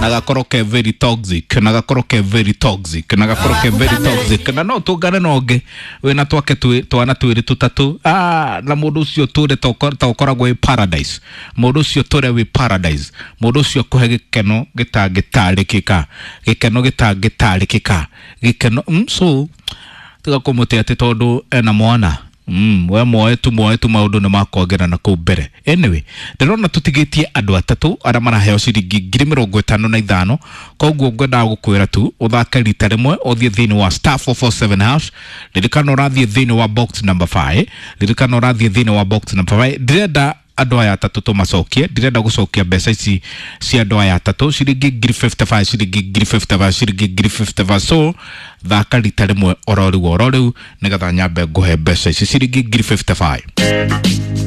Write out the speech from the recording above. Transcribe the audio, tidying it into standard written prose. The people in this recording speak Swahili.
nagakoroke very toxic nagakoroke very toxic na no tungane noge we na twake twana twiri tutatu na mundu ucio ture tokoragwo i paradise mundu ucio ture wi paradise mundu ucio kuhe gikeno gitangitarikika so tiga kumutia ati tondu ena mwana we moetu maundu na makongera na kuu mbere anyway ndirona tutigitie andu atatu ara maraheo ciringi 55,000 koguo ngwenda gukwira tu uthake rita rimwe uthie thini wa star 447 hash ririkana urathie thini wa box number 5 direnda andu aya atatu tumacokie direnda gucokia mbeca ici cia andu aya atatu ciringi 55 so thaka rita rimwe ororiu nigatha nyambe nguhe mbeca ici ciringi 55